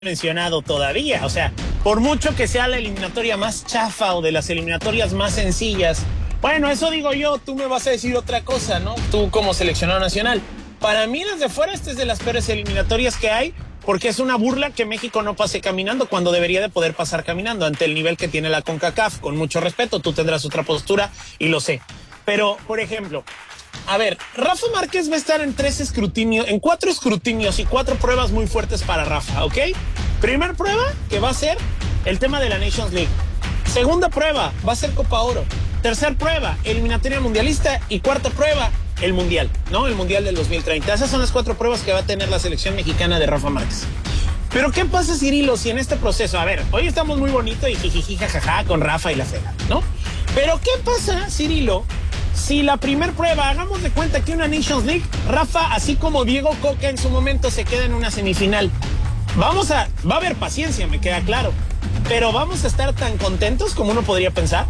mencionado todavía. O sea, por mucho que sea la eliminatoria más chafa o de las eliminatorias más sencillas, bueno, eso digo yo, tú me vas a decir otra cosa, ¿no? Tú como seleccionado nacional. Para mí, desde fuera, esta es de las peores eliminatorias que hay, porque es una burla que México no pase caminando cuando debería de poder pasar caminando ante el nivel que tiene la CONCACAF. Con mucho respeto, tú tendrás otra postura y lo sé. Pero, por ejemplo, a ver, Rafa Márquez va a estar en 4 escrutinios y 4 pruebas muy fuertes para Rafa, ¿ok? Primer prueba, que va a ser el tema de la Nations League. Segunda prueba, va a ser Copa Oro. Tercer prueba, eliminatoria mundialista. Y cuarta prueba, el Mundial, ¿no? El Mundial del 2030. Esas son las 4 pruebas que va a tener la selección mexicana de Rafa Márquez. Pero ¿qué pasa, Cirilo, si en este proceso, a ver, hoy estamos muy bonito y jijiji, jajaja con Rafa y la fega, ¿no? Pero ¿qué pasa, Cirilo, si la primer prueba, hagamos de cuenta que una Nations League, Rafa, así como Diego Coca en su momento, se queda en una semifinal? Va a haber paciencia, me queda claro, pero ¿vamos a estar tan contentos como uno podría pensar?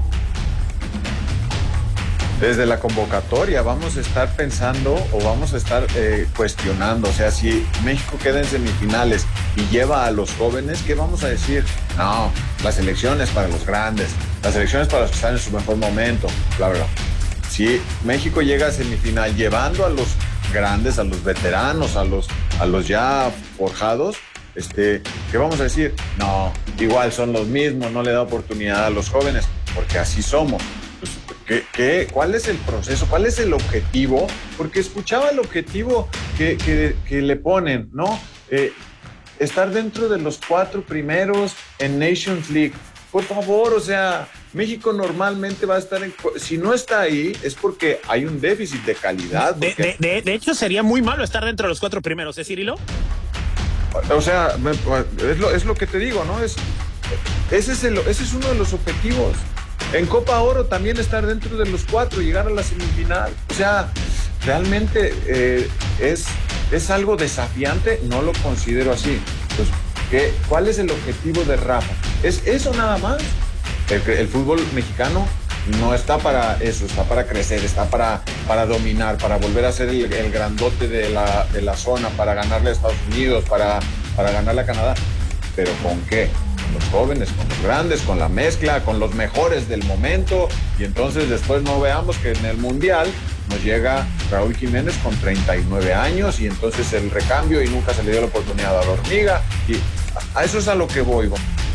Desde la convocatoria vamos a estar pensando o vamos a estar cuestionando, o sea, si México queda en semifinales y lleva a los jóvenes, ¿qué vamos a decir? No, la selección es para los grandes, la selección es para los que están en su mejor momento, bla, bla. Si México llega a semifinal llevando a los grandes, a los veteranos, a los ya forjados, ¿qué vamos a decir? No, igual son los mismos, no le da oportunidad a los jóvenes, porque así somos. ¿Cuál es el proceso? ¿Cuál es el objetivo? Porque escuchaba el objetivo que le ponen, ¿no? Estar dentro de los 4 primeros en Nations League. Por favor, o sea, México normalmente va a estar si no está ahí, es porque hay un déficit de calidad. De hecho, sería muy malo estar dentro de los 4 primeros, ¿eh, Cirilo? O sea, es lo que te digo, ¿no? Ese es uno de los objetivos. En Copa Oro también estar dentro de los 4, llegar a la semifinal. O sea, realmente es algo desafiante, no lo considero así. Entonces, ¿cuál es el objetivo de Rafa? ¿Es eso nada más? El fútbol mexicano no está para eso, está para crecer, está para dominar, para volver a ser el grandote de la zona, para ganarle a Estados Unidos, para ganarle a Canadá. ¿Pero con qué? Con los jóvenes, con los grandes, con la mezcla, con los mejores del momento, y entonces después no veamos que en el Mundial nos llega Raúl Jiménez con 39 años y entonces el recambio y nunca se le dio la oportunidad a la hormiga, y a eso es a lo que voy.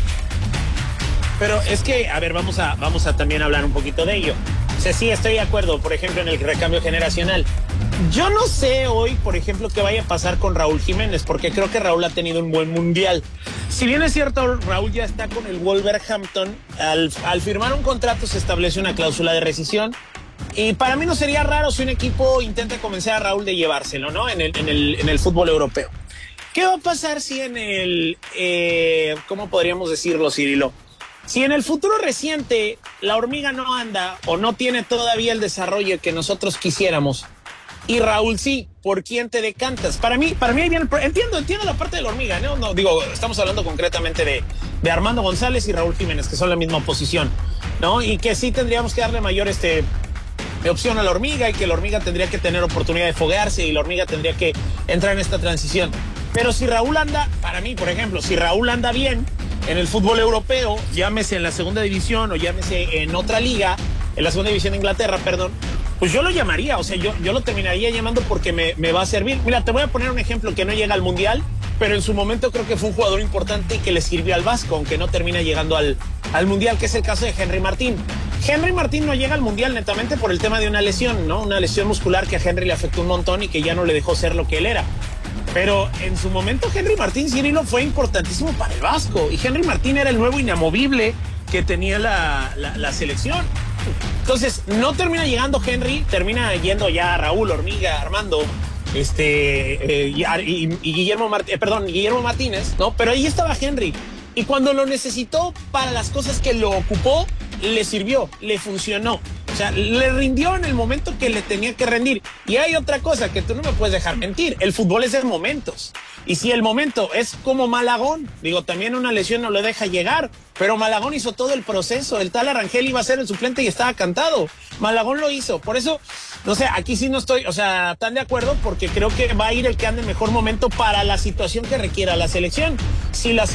Pero es que, a ver, vamos a también hablar un poquito de ello. O sea, sí, estoy de acuerdo, por ejemplo, en el recambio generacional. Yo no sé hoy, por ejemplo, qué vaya a pasar con Raúl Jiménez, porque creo que Raúl ha tenido un buen mundial. Si bien es cierto, Raúl ya está con el Wolverhampton, al firmar un contrato se establece una cláusula de rescisión, y para mí no sería raro si un equipo intenta convencer a Raúl de llevárselo, ¿no? En el fútbol europeo. ¿Qué va a pasar si en ¿cómo podríamos decirlo, Cirilo? Si en el futuro reciente la hormiga no anda o no tiene todavía el desarrollo que nosotros quisiéramos, y Raúl sí, ¿por quién te decantas? Para mí ahí viene entiendo la parte de la hormiga, ¿no? No, digo, estamos hablando concretamente de Armando González y Raúl Jiménez, que son la misma posición, ¿no? Y que sí tendríamos que darle mayor opción a la hormiga, y que la hormiga tendría que tener oportunidad de foguearse y la hormiga tendría que entrar en esta transición. Pero si Raúl anda, para mí, por ejemplo, si Raúl anda bien en el fútbol europeo, llámese en la segunda división o llámese en otra liga, en la segunda división de Inglaterra, perdón, pues yo lo llamaría, o sea, yo lo terminaría llamando porque me va a servir. Mira, te voy a poner un ejemplo que no llega al Mundial, pero en su momento creo que fue un jugador importante y que le sirvió al Vasco, aunque no termina llegando al Mundial, que es el caso de Henry Martín. Henry Martín no llega al Mundial netamente por el tema de una lesión, ¿no? Una lesión muscular que a Henry le afectó un montón y que ya no le dejó ser lo que él era. Pero en su momento Henry Martín, Cirilo, fue importantísimo para el Vasco, y Henry Martín era el nuevo inamovible que tenía la selección. Entonces, no termina llegando Henry, termina yendo ya Raúl, Hormiga, Armando, y Guillermo Martínez, ¿no? Pero ahí estaba Henry, y cuando lo necesitó para las cosas que lo ocupó, le sirvió, le funcionó. O sea, le rindió en el momento que le tenía que rendir. Y hay otra cosa que tú no me puedes dejar mentir. El fútbol es de momentos. Y si el momento es como Malagón, digo, también una lesión no le deja llegar, pero Malagón hizo todo el proceso. El tal Arangel iba a ser el suplente y estaba cantado. Malagón lo hizo. Por eso, no sé, aquí sí no estoy, tan de acuerdo, porque creo que va a ir el que ande en mejor momento para la situación que requiera la selección. Si la